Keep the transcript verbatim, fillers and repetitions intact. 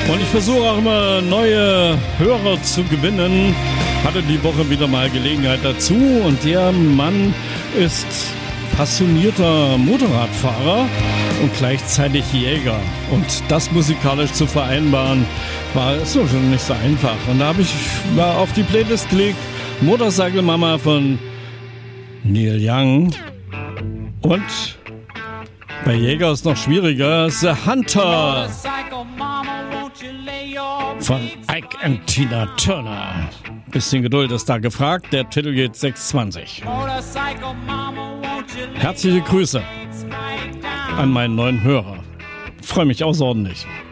Und ich versuche auch immer neue Hörer zu gewinnen. Hatte die Woche wieder mal Gelegenheit dazu. Und der Mann ist passionierter Motorradfahrer und gleichzeitig Jäger. Und das musikalisch zu vereinbaren, war so schon nicht so einfach. Und da habe ich mal auf die Playlist gelegt, Motorcycle Mama von Neil Young. Und bei Jäger ist noch schwieriger, The Hunter von Ike und Tina Turner. Bisschen Geduld ist da gefragt, der Titel geht sechs zwanzig. Herzliche Grüße an meinen neuen Hörer. Freue mich außerordentlich.